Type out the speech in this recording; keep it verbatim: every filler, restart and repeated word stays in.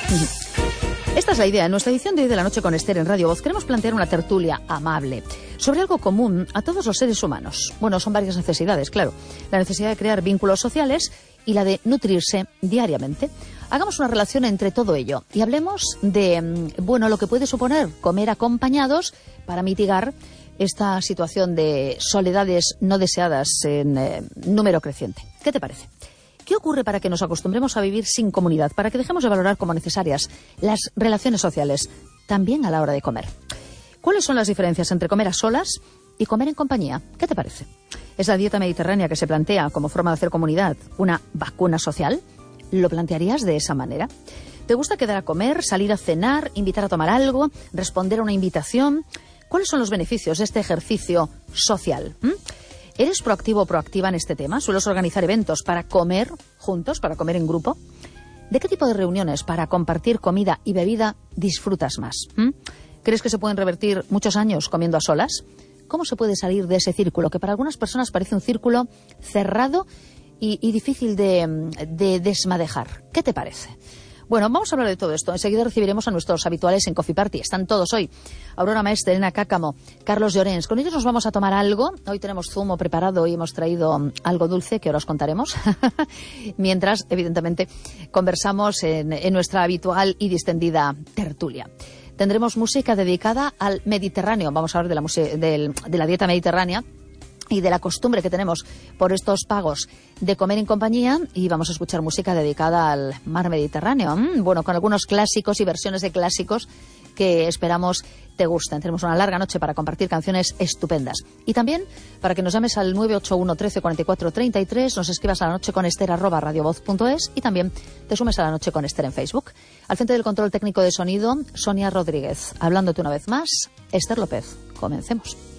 Esta es la idea. En nuestra edición de hoy de la noche con Esther en Radio Voz queremos plantear una tertulia amable sobre algo común a todos los seres humanos. Bueno, son varias necesidades, claro. La necesidad de crear vínculos sociales y la de nutrirse diariamente. Hagamos una relación entre todo ello y hablemos de, bueno, lo que puede suponer comer acompañados para mitigar esta situación de soledades no deseadas en eh, número creciente. ¿Qué te parece? ¿Qué ocurre para que nos acostumbremos a vivir sin comunidad? Para que dejemos de valorar como necesarias las relaciones sociales, también a la hora de comer. ¿Cuáles son las diferencias entre comer a solas y comer en compañía? ¿Qué te parece? ¿Es la dieta mediterránea que se plantea como forma de hacer comunidad una vacuna social? ¿Lo plantearías de esa manera? ¿Te gusta quedar a comer, salir a cenar, invitar a tomar algo, responder a una invitación? ¿Cuáles son los beneficios de este ejercicio social? ¿Mm? ¿Eres proactivo o proactiva en este tema? ¿Sueles organizar eventos para comer juntos, para comer en grupo? ¿De qué tipo de reuniones para compartir comida y bebida disfrutas más? ¿Mm? ¿Crees que se pueden revertir muchos años comiendo a solas? ¿Cómo se puede salir de ese círculo que para algunas personas parece un círculo cerrado y, y difícil de, de desmadejar? ¿Qué te parece? Bueno, vamos a hablar de todo esto. Enseguida recibiremos a nuestros habituales en Coffee Party. Están todos hoy. Aurora Maestre, Elena Cácamo, Carlos Llorens. Con ellos nos vamos a tomar algo. Hoy tenemos zumo preparado y hemos traído algo dulce que ahora os contaremos. Mientras, evidentemente, conversamos en, en nuestra habitual y distendida tertulia. Tendremos música dedicada al Mediterráneo. Vamos a hablar de la, muse- del, de la dieta mediterránea y de la costumbre que tenemos por estos pagos de comer en compañía, y vamos a escuchar música dedicada al mar Mediterráneo. Mm, bueno, con algunos clásicos y versiones de clásicos que esperamos te gusten. Tenemos una larga noche para compartir canciones estupendas. Y también para que nos llames al nueve ocho uno, trece, cuarenta y cuatro, treinta y tres, nos escribas a la noche con Esther arroba radiovoz punto es y también te sumes a la noche con Esther en Facebook. Al frente del control técnico de sonido, Sonia Rodríguez. Hablándote una vez más, Esther López. Comencemos.